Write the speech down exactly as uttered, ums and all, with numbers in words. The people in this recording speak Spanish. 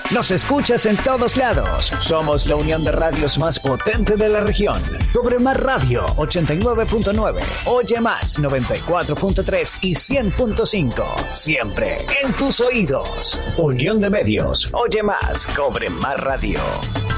Nos escuchas en todos lados. Somos la unión de radios más potente de la región. Cobre Más Radio ochenta y nueve punto nueve, Oye Más noventa y cuatro punto tres y cien punto cinco. Siempre en tus oídos. Unión de Medios. Oye Más. Cobre Más Radio.